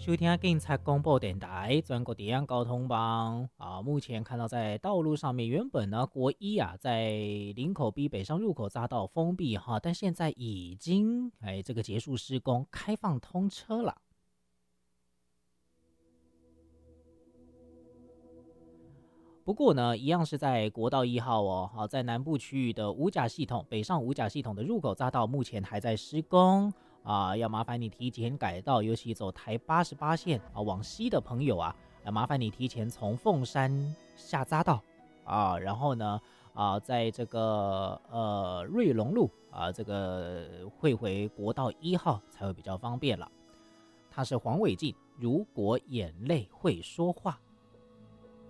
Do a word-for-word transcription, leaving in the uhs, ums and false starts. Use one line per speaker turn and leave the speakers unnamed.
收听警察广播电台全国治安交通网啊，目前看到在道路上面，原本呢国一啊在林口 B 北上入口匝道封闭哈，但现在已经哎这个结束施工，开放通车了。不过呢，一样是在国道一号哦，好，在南部区域的五甲系统北上五甲系统的入口匝道目前还在施工啊，要麻烦你提前改道，尤其走台八十八线啊往西的朋友啊，要麻烦你提前从凤山下匝道啊，然后呢啊，在这个呃瑞隆路啊这个汇回国道一号才会比较方便了。它是黄伟晋，如果眼泪会说话。